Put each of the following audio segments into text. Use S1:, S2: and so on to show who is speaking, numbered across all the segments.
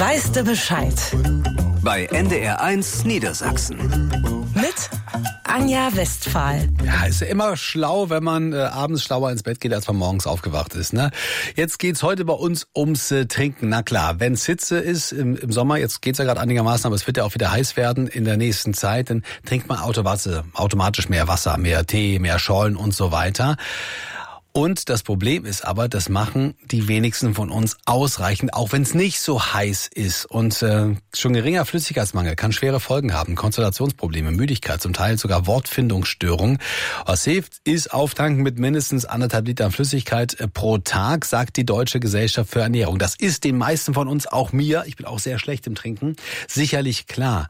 S1: Weißt du Bescheid?
S2: Bei NDR1 Niedersachsen.
S1: Mit Anja Westphal.
S3: Ja, ist ja immer schlau, wenn man abends schlauer ins Bett geht, als man morgens aufgewacht ist. Ne? Jetzt geht's heute bei uns ums Trinken. Na klar, wenn es Hitze ist im Sommer, jetzt geht's ja gerade einigermaßen, aber es wird ja auch wieder heiß werden in der nächsten Zeit, dann trinkt man automatisch mehr Wasser, mehr Tee, mehr Schollen und so weiter. Und das Problem ist aber, das machen die wenigsten von uns ausreichend, auch wenn es nicht so heiß ist. Und schon geringer Flüssigkeitsmangel kann schwere Folgen haben. Konzentrationsprobleme, Müdigkeit, zum Teil sogar Wortfindungsstörungen. Was hilft, ist Auftanken mit mindestens 1,5 Litern Flüssigkeit pro Tag, sagt die Deutsche Gesellschaft für Ernährung. Das ist den meisten von uns, auch mir, ich bin auch sehr schlecht im Trinken, sicherlich klar.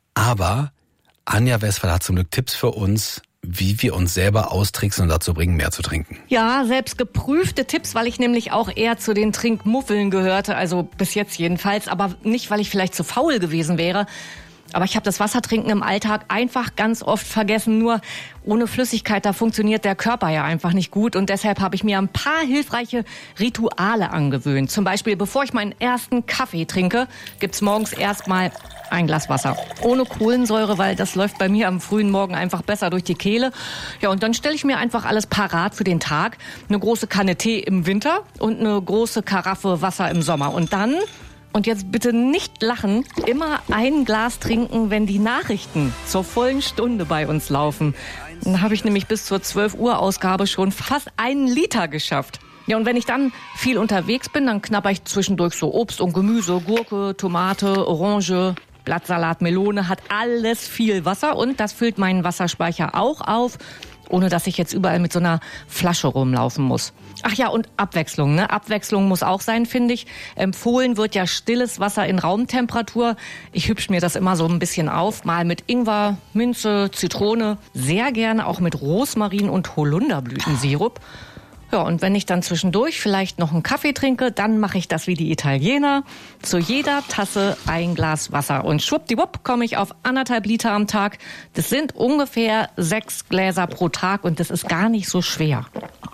S3: Aber Anja Westphal hat zum Glück Tipps für uns, wie wir uns selber austricksen und dazu bringen, mehr zu trinken.
S4: Ja, selbst geprüfte Tipps, weil ich nämlich auch eher zu den Trinkmuffeln gehörte, also bis jetzt jedenfalls, aber nicht, weil ich vielleicht zu faul gewesen wäre. Aber ich habe das Wassertrinken im Alltag einfach ganz oft vergessen. Nur ohne Flüssigkeit, da funktioniert der Körper ja einfach nicht gut. Und deshalb habe ich mir ein paar hilfreiche Rituale angewöhnt. Zum Beispiel, bevor ich meinen ersten Kaffee trinke, gibt's morgens erstmal ein Glas Wasser. Ohne Kohlensäure, weil das läuft bei mir am frühen Morgen einfach besser durch die Kehle. Ja, und dann stelle ich mir einfach alles parat für den Tag. Eine große Kanne Tee im Winter und eine große Karaffe Wasser im Sommer. Und dann... Und jetzt bitte nicht lachen, immer ein Glas trinken, wenn die Nachrichten zur vollen Stunde bei uns laufen. Dann habe ich nämlich bis zur 12 Uhr Ausgabe schon fast 1 Liter geschafft. Ja, und wenn ich dann viel unterwegs bin, dann knabber ich zwischendurch so Obst und Gemüse, Gurke, Tomate, Orange, Blattsalat, Melone, hat alles viel Wasser und das füllt meinen Wasserspeicher auch auf, ohne dass ich jetzt überall mit so einer Flasche rumlaufen muss. Ach ja, und Abwechslung, ne? Abwechslung muss auch sein, finde ich. Empfohlen wird ja stilles Wasser in Raumtemperatur. Ich hübsch mir das immer so ein bisschen auf, mal mit Ingwer, Minze, Zitrone, sehr gerne auch mit Rosmarin und Holunderblütensirup. Ja, und wenn ich dann zwischendurch vielleicht noch einen Kaffee trinke, dann mache ich das wie die Italiener. Zu jeder Tasse ein Glas Wasser. Und schwuppdiwupp komme ich auf 1,5 Liter am Tag. Das sind ungefähr 6 Gläser pro Tag und das ist gar nicht so schwer.